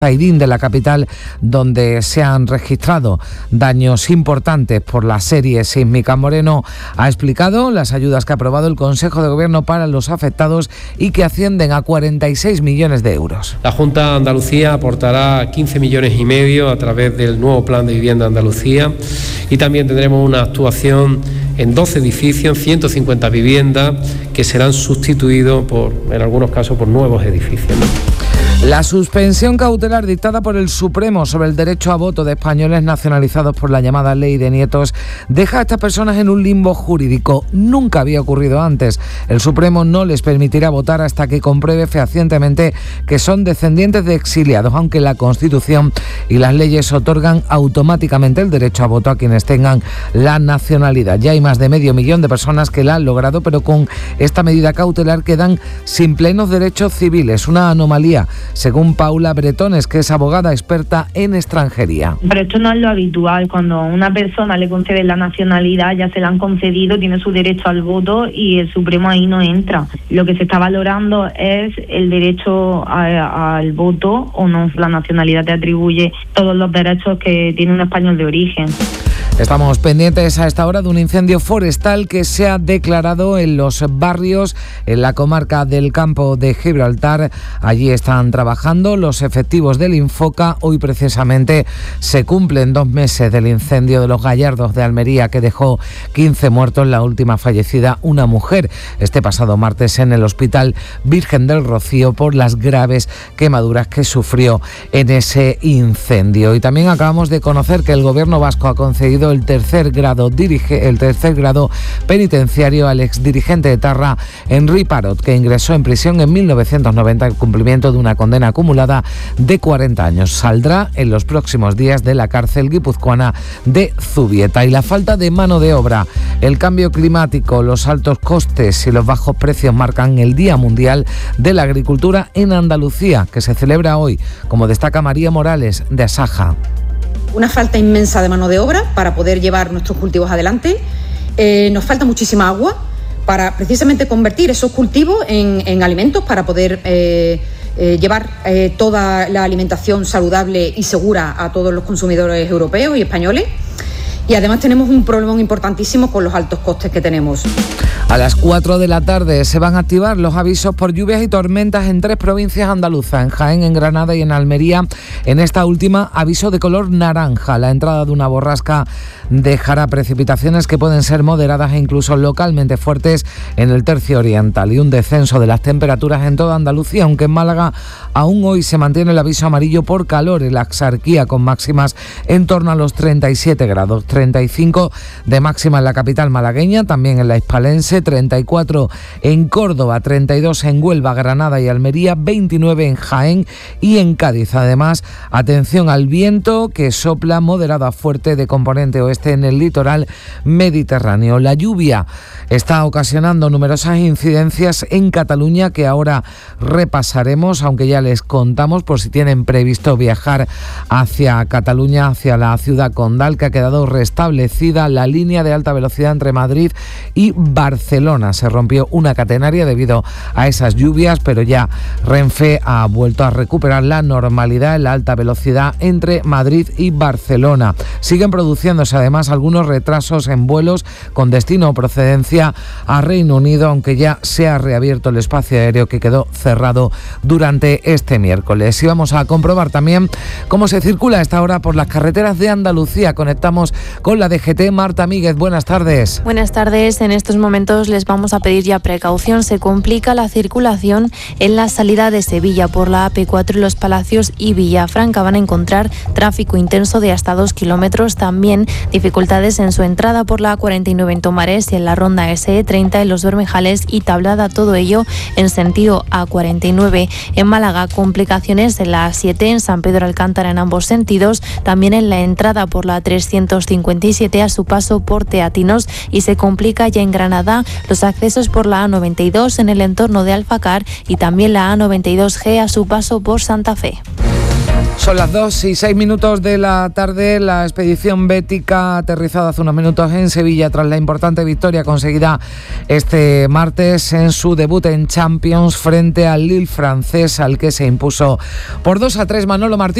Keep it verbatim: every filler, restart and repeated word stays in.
Zaidín de la capital, donde se han registrado daños importantes por la serie sísmica. Moreno ha explicado las ayudas que ha aprobado el Consejo de Gobierno para los afectados y que ascienden a cuarenta y seis millones de euros. La Junta de Andalucía aportará quince millones y medio a través del nuevo Plan de Vivienda de Andalucía y también tendremos una actuación en doce edificios, ciento cincuenta viviendas que serán sustituidos por, en algunos casos, por nuevos edificios, ¿no? La suspensión cautelar dictada por el Supremo sobre el derecho a voto de españoles nacionalizados por la llamada Ley de Nietos deja a estas personas en un limbo jurídico. Nunca había ocurrido antes. El Supremo no les permitirá votar hasta que compruebe fehacientemente que son descendientes de exiliados, aunque la Constitución y las leyes otorgan automáticamente el derecho a voto a quienes tengan la nacionalidad. Ya hay más de medio millón de personas que la han logrado, pero con esta medida cautelar quedan sin plenos derechos civiles. Una anomalía, según Paula Bretones, que es abogada experta en extranjería. Pero esto no es lo habitual. Cuando a una persona le conceden la nacionalidad, ya se la han concedido, tiene su derecho al voto y el Supremo ahí no entra. Lo que se está valorando es el derecho a, al voto o no. La nacionalidad te atribuye todos los derechos que tiene un español de origen. Estamos pendientes a esta hora de un incendio forestal que se ha declarado en los barrios en la comarca del Campo de Gibraltar. Allí están trabajando los efectivos del Infoca. Hoy precisamente se cumplen dos meses del incendio de los Gallardos de Almería, que dejó quince muertos, la última fallecida una mujer este pasado martes en el Hospital Virgen del Rocío por las graves quemaduras que sufrió en ese incendio. Y también acabamos de conocer que el Gobierno vasco ha concedido el tercer grado dirige, el tercer grado penitenciario al exdirigente de Etarra, Henry Parot, que ingresó en prisión en mil novecientos noventa en cumplimiento de una condena acumulada de cuarenta años. Saldrá en los próximos días de la cárcel guipuzcoana de Zubieta. Y la falta de mano de obra, el cambio climático, los altos costes y los bajos precios marcan el Día Mundial de la Agricultura en Andalucía, que se celebra hoy, como destaca María Morales de Asaja. Una falta inmensa de mano de obra para poder llevar nuestros cultivos adelante. Eh, nos falta muchísima agua para precisamente convertir esos cultivos en, en alimentos para poder eh, eh, llevar eh, toda la alimentación saludable y segura a todos los consumidores europeos y españoles. Y además tenemos un problema importantísimo con los altos costes que tenemos. A las cuatro de la tarde se van a activar los avisos por lluvias y tormentas en tres provincias andaluzas, en Jaén, en Granada y en Almería. En esta última, aviso de color naranja. La entrada de una borrasca dejará precipitaciones que pueden ser moderadas e incluso localmente fuertes en el tercio oriental, y un descenso de las temperaturas en toda Andalucía, aunque en Málaga aún hoy se mantiene el aviso amarillo por calor en la Axarquía, con máximas en torno a los treinta y siete grados, treinta y cinco de máxima en la capital malagueña, también en la hispalense, treinta y cuatro en Córdoba, treinta y dos en Huelva, Granada y Almería, veintinueve en Jaén y en Cádiz. Además, atención al viento que sopla moderado a fuerte de componente oeste en el litoral mediterráneo. La lluvia está ocasionando numerosas incidencias en Cataluña que ahora repasaremos, aunque ya les contamos por si tienen previsto viajar hacia Cataluña, hacia la ciudad condal, que ha quedado restablecida la línea de alta velocidad entre Madrid y Barcelona. Se rompió una catenaria debido a esas lluvias, pero ya Renfe ha vuelto a recuperar la normalidad en la alta velocidad entre Madrid y Barcelona. Siguen produciéndose además algunos retrasos en vuelos con destino o procedencia a Reino Unido, aunque ya se ha reabierto el espacio aéreo que quedó cerrado durante este miércoles. Y vamos a comprobar también cómo se circula a esta hora por las carreteras de Andalucía. Conectamos con la D G T. Marta Míguez, buenas tardes. Buenas tardes. En estos momentos les vamos a pedir ya precaución. Se complica la circulación en la salida de Sevilla por la A P cuatro y Los Palacios y Villafranca. Van a encontrar tráfico intenso de hasta dos kilómetros. También dificultades en su entrada por la A cuarenta y nueve en Tomares y en la ronda S E treinta en Los Bermejales y Tablada. Todo ello en sentido A cuarenta y nueve. En Málaga, complicaciones en la A siete en San Pedro Alcántara en ambos sentidos. También en la entrada por la A trescientos cincuenta y siete a su paso por Teatinos, y se complica ya en Granada los accesos por la A noventa y dos en el entorno de Alfacar y también la A noventa y dos G a su paso por Santa Fe. Son las dos y seis minutos de la tarde. La expedición bética ha aterrizado hace unos minutos en Sevilla tras la importante victoria conseguida este martes en su debut en Champions frente al Lille francés, al que se impuso por dos a tres Manolo Martín.